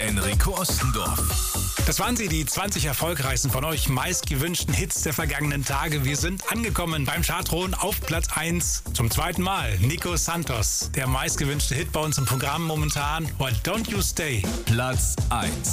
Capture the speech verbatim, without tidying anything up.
Enrico Ostendorf. Das waren sie, die zwanzig erfolgreichsten von euch meistgewünschten Hits der vergangenen Tage. Wir sind angekommen beim Chartthron auf Platz eins. Zum zweiten Mal Nico Santos, der meistgewünschte Hit bei uns im Programm momentan. Why Don't You Stay? Platz eins.